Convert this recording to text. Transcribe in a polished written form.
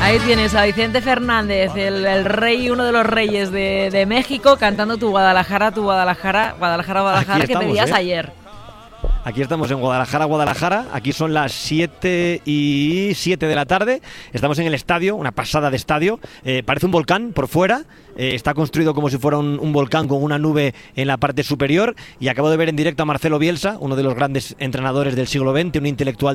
Ahí tienes a Vicente Fernández, el rey, uno de los reyes de México, cantando tu Guadalajara, Guadalajara, que pedías ayer. Aquí estamos en Guadalajara. Aquí son las 7:07 de la tarde. Estamos en el estadio, una pasada de estadio. Parece un volcán por fuera. Está construido como si fuera un volcán con una nube en la parte superior. Y acabo de ver en directo a Marcelo Bielsa, uno de los grandes entrenadores del siglo XX, un intelectual